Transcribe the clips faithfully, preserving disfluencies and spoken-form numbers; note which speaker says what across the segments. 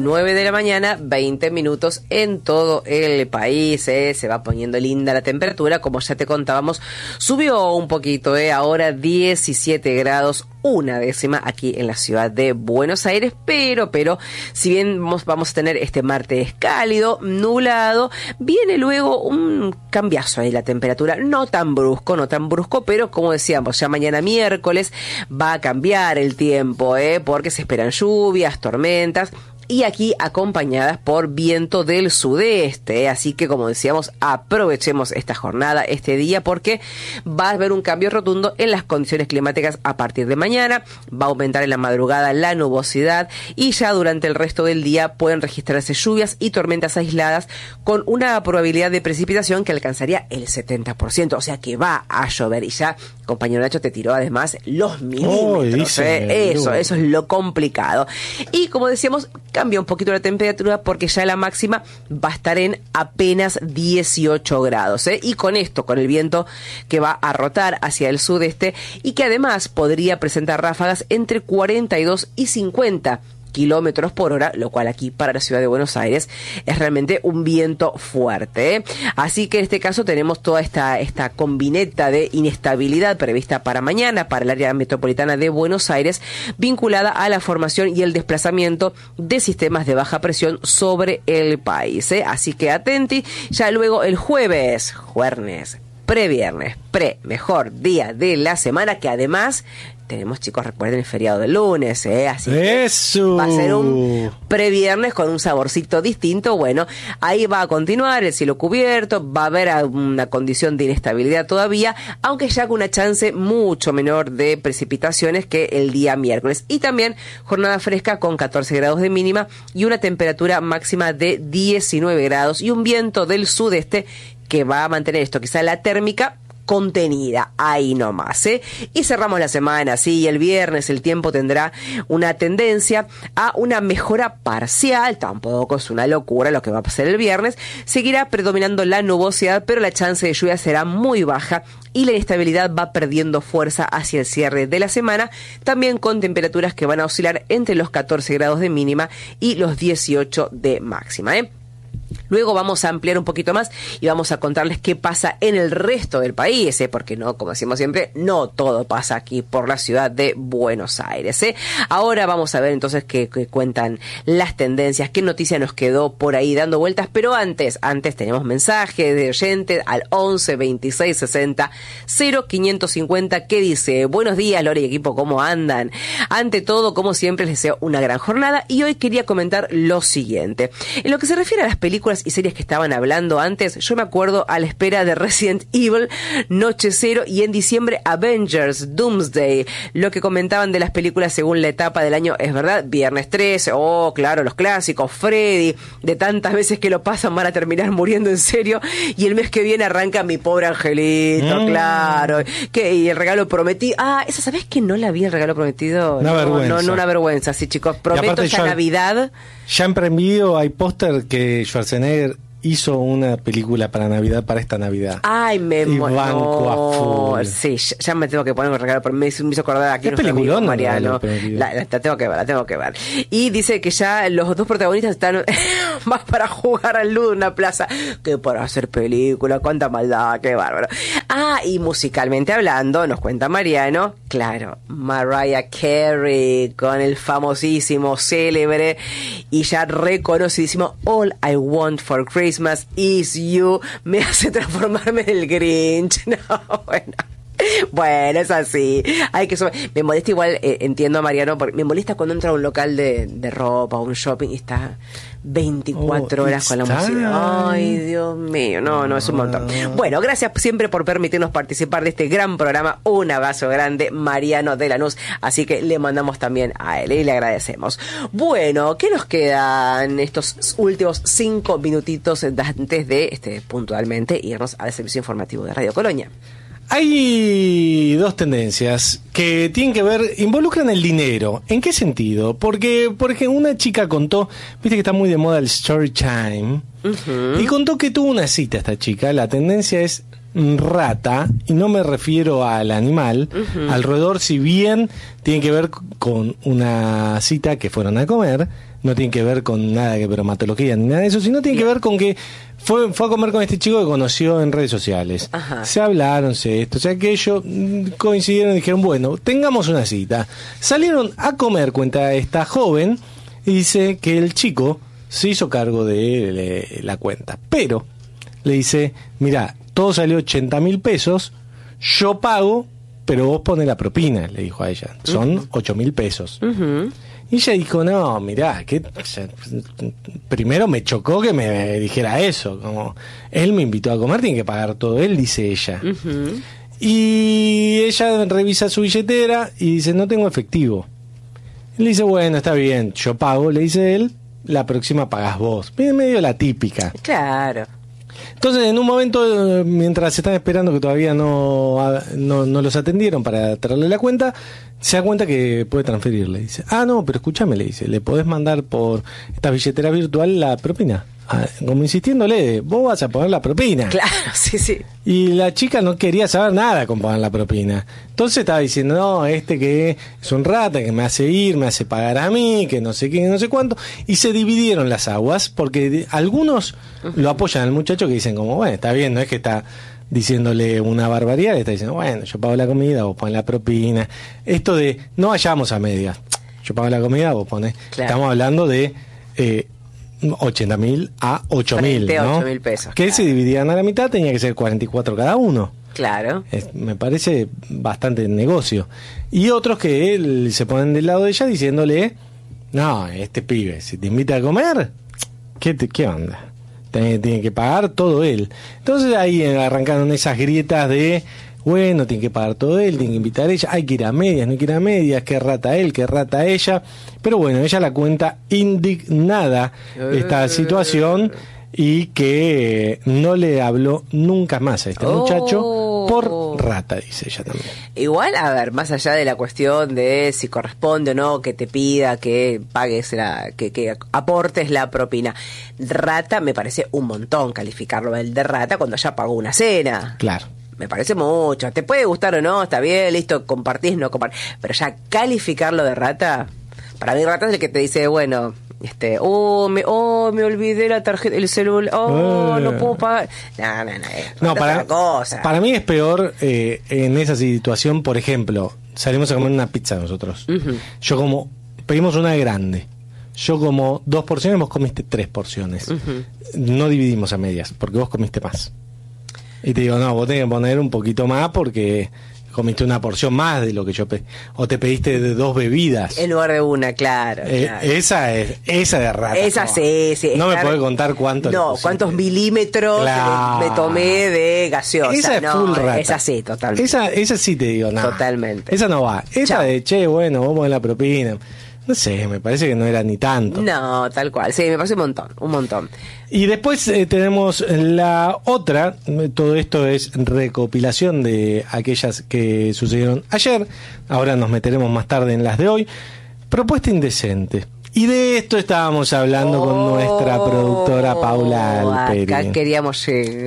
Speaker 1: nueve de la mañana, veinte minutos en todo el país. Eh. Se va poniendo linda la temperatura, como ya te contábamos. Subió un poquito, eh. ahora diecisiete grados, una décima aquí en la ciudad de Buenos Aires, pero, pero, si bien vamos, vamos a tener este martes cálido, nublado, viene luego un cambiazo ahí la temperatura, no tan brusco, no tan brusco, pero como decíamos, ya mañana miércoles va a cambiar el tiempo, eh, porque se esperan lluvias, tormentas, y aquí acompañadas por viento del sudeste, así que como decíamos, aprovechemos esta jornada, este día, porque va a haber un cambio rotundo en las condiciones climáticas a partir de mañana. Va a aumentar en la madrugada la nubosidad y ya durante el resto del día pueden registrarse lluvias y tormentas aisladas con una probabilidad de precipitación que alcanzaría el setenta por ciento, o sea que va a llover. Y ya, compañero Nacho, te tiró además los milímetros, oh, ¿eh? eso, eso es lo complicado. Y como decíamos, cambia un poquito la temperatura porque ya la máxima va a estar en apenas dieciocho grados, ¿eh? Y con esto, con el viento que va a rotar hacia el sudeste y que además podría presentar ráfagas entre cuarenta y dos y cincuenta kilómetros por hora, lo cual aquí para la ciudad de Buenos Aires es realmente un viento fuerte, ¿eh? Así que en este caso tenemos toda esta, esta combineta de inestabilidad prevista para mañana para el área metropolitana de Buenos Aires, vinculada a la formación y el desplazamiento de sistemas de baja presión sobre el país, ¿eh? Así que atenti, ya luego el jueves, jueves, previernes, pre, mejor día de la semana, que además tenemos, chicos, recuerden el feriado del lunes, ¿eh? Así que
Speaker 2: ¡eso!
Speaker 1: Va a ser un previernes con un saborcito distinto. Bueno, ahí va a continuar el cielo cubierto, va a haber una condición de inestabilidad todavía, aunque ya con una chance mucho menor de precipitaciones que el día miércoles. Y también jornada fresca con catorce grados de mínima y una temperatura máxima de diecinueve grados y un viento del sudeste que va a mantener esto, quizá la térmica contenida, ahí nomás, ¿eh? Y cerramos la semana, sí, el viernes el tiempo tendrá una tendencia a una mejora parcial, tampoco es una locura lo que va a pasar el viernes, seguirá predominando la nubosidad, pero la chance de lluvia será muy baja y la inestabilidad va perdiendo fuerza hacia el cierre de la semana, también con temperaturas que van a oscilar entre los catorce grados de mínima y los dieciocho de máxima, ¿eh? Luego vamos a ampliar un poquito más y vamos a contarles qué pasa en el resto del país, ¿eh? Porque no, como decimos siempre, no todo pasa aquí por la ciudad de Buenos Aires, ¿eh? Ahora vamos a ver entonces qué, qué cuentan las tendencias, qué noticia nos quedó por ahí dando vueltas, pero antes, antes tenemos mensajes de oyentes al once veintiséis sesenta cero quinientos cincuenta que dice: buenos días, Lore y equipo, ¿cómo andan? Ante todo, como siempre, les deseo una gran jornada y hoy quería comentar lo siguiente. En lo que se refiere a las películas y series que estaban hablando antes, yo me acuerdo a la espera de Resident Evil, Noche Cero y en diciembre Avengers, Doomsday. Lo que comentaban de las películas según la etapa del año es verdad. Viernes trece, oh claro, los clásicos, Freddy, de tantas veces que lo pasan van a terminar muriendo en serio, y el mes que viene arranca Mi Pobre Angelito, mm. claro, que y El Regalo Prometido, ah, esa, ¿sabés que no la vi, El Regalo Prometido?
Speaker 2: Una
Speaker 1: no,
Speaker 2: vergüenza.
Speaker 1: No, no, una vergüenza, sí, chicos, prometo esta Navidad.
Speaker 2: Ya en Prime hay póster que Schwarzenegger hizo una película para Navidad, para esta Navidad.
Speaker 1: Ay, me
Speaker 2: y banco
Speaker 1: no.
Speaker 2: a full.
Speaker 1: Sí, ya me tengo que poner un regalo, pero me hizo, me hizo acordar aquí
Speaker 2: ¿Qué película,
Speaker 1: Mariano. La, la, la tengo que ver, la tengo que ver. Y dice que ya los dos protagonistas están más para jugar al ludo en una plaza que para hacer película. Cuánta maldad, qué bárbaro. Ah, y musicalmente hablando, nos cuenta Mariano, claro, Mariah Carey con el famosísimo, célebre y ya reconocidísimo All I Want for Christmas Is You, me hace transformarme en el Grinch. No, bueno. Bueno, es así. Hay que sumar. Me molesta igual, eh, entiendo a Mariano, porque me molesta cuando entra a un local de, de ropa o un shopping y está veinticuatro oh, horas con la música. Ay, Dios mío. No, no, es un montón. Bueno, gracias siempre por permitirnos participar de este gran programa. Un abrazo grande, Mariano de Lanús. Así que le mandamos también a él y le agradecemos. Bueno, ¿qué nos quedan estos últimos cinco minutitos antes de, este, puntualmente, irnos al servicio informativo de Radio Colonia?
Speaker 2: Hay dos tendencias que tienen que ver, involucran el dinero. ¿En qué sentido? Porque, por ejemplo, una chica contó, viste que está muy de moda el story time, uh-huh. y contó que tuvo una cita esta chica. La tendencia es rata, y no me refiero al animal, uh-huh. al roedor, si bien tiene que ver con una cita que fueron a comer, no tiene que ver con nada de bromatología ni nada de eso, sino tiene que ver con que fue, fue a comer con este chico que conoció en redes sociales. Ajá. Se hablaron, se esto, o sea que ellos coincidieron y dijeron, bueno, tengamos una cita. Salieron a comer, cuenta esta joven, y dice que el chico se hizo cargo de le, la cuenta, pero le dice, mira, todo salió ochenta mil pesos, yo pago, pero vos pones la propina, le dijo a ella, son uh-huh. ocho mil pesos. Uh-huh. Y ella dijo, no, mirá, que o sea, primero me chocó que me dijera eso, como él me invitó a comer, tiene que pagar todo él, dice ella. Uh-huh. Y ella revisa su billetera y dice, no tengo efectivo. Y le dice, bueno, está bien, yo pago, le dice él, la próxima pagás vos. Medio la típica.
Speaker 1: Claro.
Speaker 2: Entonces, en un momento, mientras están esperando que todavía no, no, no los atendieron para traerle la cuenta, se da cuenta que puede transferirle. Dice, ah, no, pero escúchame, le dice, le podés mandar por esta billetera virtual la propina. Ah, como insistiéndole, vos vas a poner la propina.
Speaker 1: Claro, sí, sí.
Speaker 2: Y la chica no quería saber nada con poner la propina. Entonces estaba diciendo, no, este que es un rata, que me hace ir, me hace pagar a mí, que no sé qué, no sé cuánto. Y se dividieron las aguas, porque algunos uh-huh. lo apoyan al muchacho, que dicen como, bueno, está bien, no es que está diciéndole una barbaridad, le está diciendo, bueno, yo pago la comida, vos pones la propina. Esto de, no vayamos a medias, yo pago la comida, vos pones. Claro. Estamos hablando de eh, ochenta mil a ocho mil, ¿no?
Speaker 1: ocho mil pesos.
Speaker 2: Que
Speaker 1: claro.
Speaker 2: se dividían a la mitad, tenía que ser cuarenta y cuatro cada uno.
Speaker 1: Claro.
Speaker 2: Es, me parece bastante negocio. Y otros que él, se ponen del lado de ella diciéndole, no, este pibe, si te invita a comer, ¿qué, te, qué onda? Tiene, tiene que pagar todo él. Entonces ahí arrancaron esas grietas de, bueno, tiene que pagar todo él, tiene que invitar a ella, hay que ir a medias, no hay que ir a medias, qué rata él, qué rata ella. Pero bueno, ella la cuenta indignada esta situación y que no le habló nunca más a este oh. muchacho por rata, dice ella también.
Speaker 1: Igual, a ver, más allá de la cuestión de si corresponde o no que te pida que pagues la, que, que aportes la propina, rata me parece un montón calificarlo el de rata cuando ya pagó una cena.
Speaker 2: Claro.
Speaker 1: Me parece mucho. Te puede gustar o no, está bien, listo, compartís, no compartís. Pero ya calificarlo de rata, para mí rata es el que te dice, bueno, este, oh, me, oh, me olvidé la tarjeta, el celular, oh, eh. no puedo pagar. No, no, no,
Speaker 2: no para, cosa. Para mí es peor eh, en esa situación, por ejemplo, salimos a comer una pizza nosotros. Uh-huh. Yo como, pedimos una grande. Yo como dos porciones, vos comiste tres porciones. Uh-huh. No dividimos a medias, porque vos comiste más. Y te digo, no, vos tenés que poner un poquito más porque comiste una porción más de lo que yo pedí. O te pediste de dos bebidas.
Speaker 1: En lugar de una, claro.
Speaker 2: Eh,
Speaker 1: claro.
Speaker 2: Esa es, esa de rata.
Speaker 1: Esa
Speaker 2: no.
Speaker 1: sí, sí.
Speaker 2: No estar, me puede contar cuánto.
Speaker 1: No, cuántos milímetros claro. me, me tomé de gaseosa.
Speaker 2: Esa es
Speaker 1: no,
Speaker 2: full rata.
Speaker 1: Esa sí, totalmente.
Speaker 2: Esa, esa sí te digo, no.
Speaker 1: Totalmente.
Speaker 2: Esa no va. Esa Chao. de, che, bueno, vamos a la propina. No sé, me parece que no era ni tanto.
Speaker 1: No, tal cual. Sí, me parece un montón, un montón.
Speaker 2: Y después eh, tenemos la otra, todo esto es recopilación de aquellas que sucedieron ayer, ahora nos meteremos más tarde en las de hoy. Propuesta indecente. Y de esto estábamos hablando oh, con nuestra productora Paula Alperi.
Speaker 1: Acá queríamos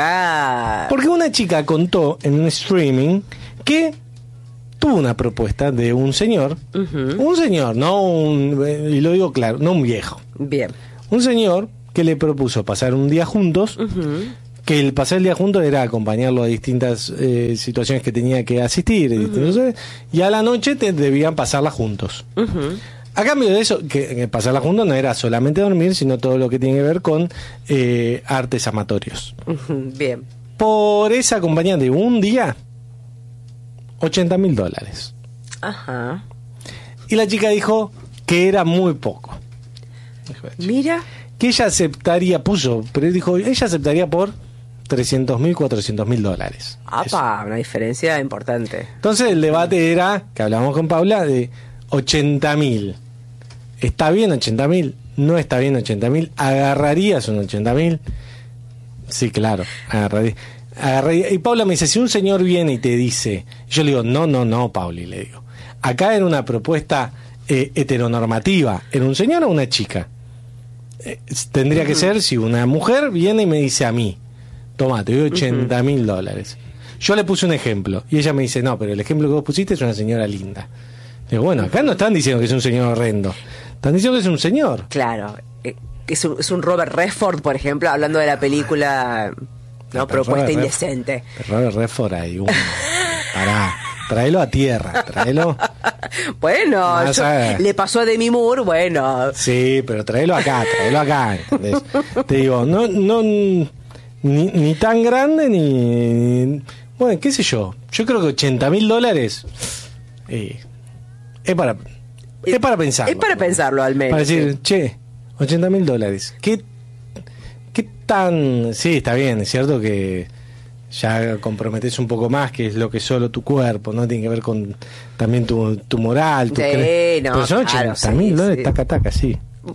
Speaker 1: llegar.
Speaker 2: Porque una chica contó en un streaming que tuvo una propuesta de un señor, uh-huh. un señor, no un, y lo digo claro, no un viejo.
Speaker 1: Bien.
Speaker 2: Un señor que le propuso pasar un día juntos, uh-huh. que el pasar el día juntos era acompañarlo a distintas eh, situaciones que tenía que asistir, uh-huh. no sé, y a la noche te, debían pasarla juntos. Uh-huh. A cambio de eso, que, que pasarla juntos no era solamente dormir, sino todo lo que tiene que ver con eh, artes amatorios.
Speaker 1: Uh-huh. Bien.
Speaker 2: Por esa compañía de un día, ochenta mil dólares.
Speaker 1: Ajá.
Speaker 2: Y la chica dijo que era muy poco.
Speaker 1: Mira.
Speaker 2: Que ella aceptaría, puso, pero dijo, ella aceptaría por trescientos mil, cuatrocientos mil dólares.
Speaker 1: ¡Apa! Una diferencia importante.
Speaker 2: Entonces el debate era, que hablábamos con Paula, de ochenta mil. ¿Está bien ochenta mil? ¿No está bien ochenta mil? ¿Agarrarías un ochenta mil? Sí, claro, agarraría. Agarraría. Y Paula me dice, si un señor viene y te dice, yo le digo, no, no, no, Pauli, le digo. Acá era una propuesta eh, heteronormativa. ¿Era un señor o una chica? Eh, tendría uh-huh. que ser si una mujer viene y me dice a mí, toma, te doy ochenta mil uh-huh. dólares. yo le puse un ejemplo. Y ella me dice, no, pero el ejemplo que vos pusiste es una señora linda. Digo, bueno, acá no están diciendo que es un señor horrendo. Están diciendo que es un señor.
Speaker 1: Claro. Eh, es, un, es un Robert Redford, por ejemplo, hablando de la película, ¿no? Propuesta
Speaker 2: Robert
Speaker 1: indecente.
Speaker 2: Redford, Robert Redford ahí, un... Pará. Tráelo a tierra, tráelo.
Speaker 1: Bueno, yo, le pasó a Demi Moore, bueno.
Speaker 2: Sí, pero tráelo acá, tráelo acá. ¿Entendés? Te digo, no, no, ni, ni tan grande ni, bueno, qué sé yo. Yo creo que ochenta mil dólares eh, es para, es para pensarlo.
Speaker 1: Es para pensarlo al menos.
Speaker 2: Para decir,
Speaker 1: sí.
Speaker 2: che, ochenta mil dólares. ¿Qué, qué tan, sí, está bien, es cierto que ya comprometes un poco más, que es lo que solo tu cuerpo, ¿no? Tiene que ver con también tu, tu moral, tu
Speaker 1: sí,
Speaker 2: cre...
Speaker 1: no,
Speaker 2: pero son
Speaker 1: claro,
Speaker 2: ochenta mil
Speaker 1: sí,
Speaker 2: dólares,
Speaker 1: sí.
Speaker 2: taca, taca, sí.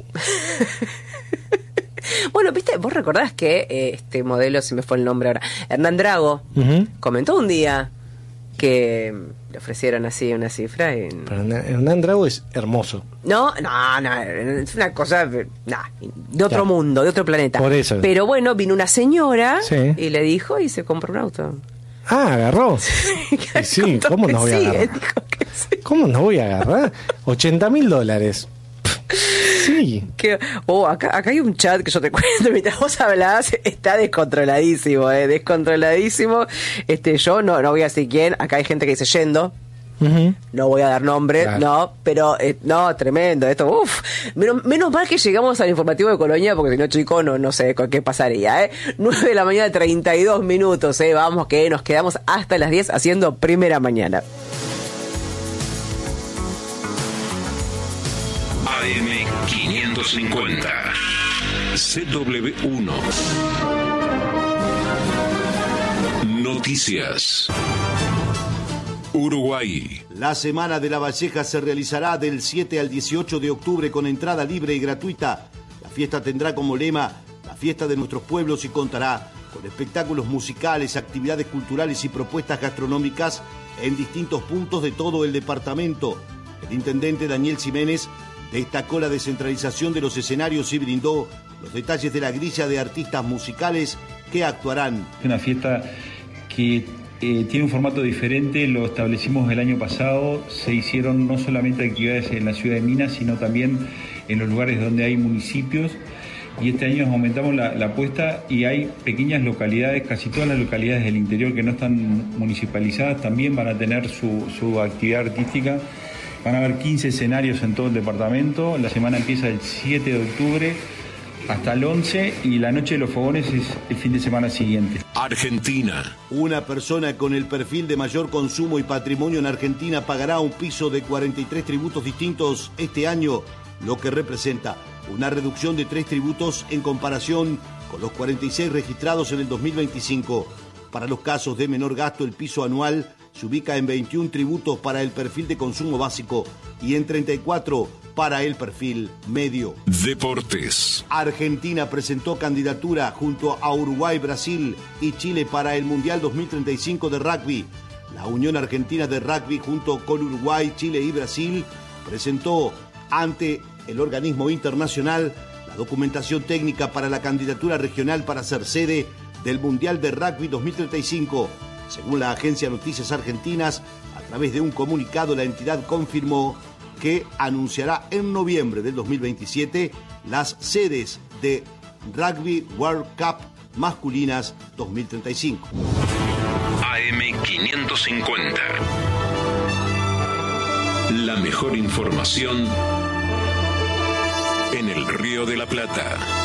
Speaker 1: Bueno, viste, vos recordás que eh, este modelo, se me fue el nombre ahora, Hernán Drago,
Speaker 2: Uh-huh.
Speaker 1: comentó un día que le ofrecieron así una cifra y...
Speaker 2: Pero Hernán Drago es hermoso.
Speaker 1: No, no, no, es una cosa no, de otro
Speaker 2: Claro.
Speaker 1: mundo, de otro planeta.
Speaker 2: Por eso.
Speaker 1: Pero bueno, vino una señora
Speaker 2: Sí.
Speaker 1: y le dijo y se compró un auto.
Speaker 2: Ah, agarró. Y sí,
Speaker 1: Contó
Speaker 2: ¿cómo
Speaker 1: que
Speaker 2: no voy a
Speaker 1: sí,
Speaker 2: agarrar?
Speaker 1: él dijo que sí.
Speaker 2: ¿Cómo no voy a agarrar? ochenta mil dólares. Sí.
Speaker 1: Que, oh, acá, acá hay un chat que yo te cuento, mientras vos hablás, está descontroladísimo, eh, descontroladísimo. Este, yo no, no voy a decir quién, acá hay gente que dice yendo.
Speaker 2: Uh-huh.
Speaker 1: No voy a dar nombre,
Speaker 2: Claro.
Speaker 1: no, pero eh, no, tremendo, esto, uff, menos, menos mal que llegamos al informativo de Colonia, porque si no, chico, no, no sé con qué pasaría, eh. nueve de la mañana, treinta y dos minutos, eh, vamos, que nos quedamos hasta las diez haciendo primera mañana.
Speaker 3: A M quinientos cincuenta C W uno Noticias. Uruguay.
Speaker 4: La Semana de la Valleja se realizará del siete al dieciocho de octubre con entrada libre y gratuita. La fiesta tendrá como lema la fiesta de nuestros pueblos y contará con espectáculos musicales, actividades culturales y propuestas gastronómicas en distintos puntos de todo el departamento. El intendente Daniel Ximénez destacó la descentralización de los escenarios y brindó los detalles de la grilla de artistas musicales que actuarán.
Speaker 5: Es una fiesta que eh, tiene un formato diferente, lo establecimos el año pasado, se hicieron no solamente actividades en la ciudad de Minas, sino también en los lugares donde hay municipios, y este año aumentamos la, la apuesta y hay pequeñas localidades, casi todas las localidades del interior que no están municipalizadas también van a tener su, su actividad artística. Van a haber quince escenarios en todo el departamento. La semana empieza el siete de octubre hasta el once y la noche de los fogones es el fin de semana siguiente.
Speaker 3: Argentina.
Speaker 4: Una persona con el perfil de mayor consumo y patrimonio en Argentina pagará un piso de cuarenta y tres tributos distintos este año, lo que representa una reducción de tres tributos en comparación con los cuarenta y seis registrados en el dos mil veinticinco. Para los casos de menor gasto, el piso anual se ubica en veintiún tributos para el perfil de consumo básico y en treinta y cuatro para el perfil medio.
Speaker 3: Deportes.
Speaker 4: Argentina presentó candidatura junto a Uruguay, Brasil y Chile para el Mundial dos mil treinta y cinco de rugby. La Unión Argentina de Rugby junto con Uruguay, Chile y Brasil presentó ante el organismo internacional la documentación técnica para la candidatura regional para ser sede del Mundial de Rugby dos mil treinta y cinco. Según la agencia Noticias Argentinas, a través de un comunicado la entidad confirmó que anunciará en noviembre del dos mil veintisiete las sedes de Rugby World Cup masculinas dos mil treinta y cinco.
Speaker 3: A M quinientos cincuenta. La mejor información en el Río de la Plata.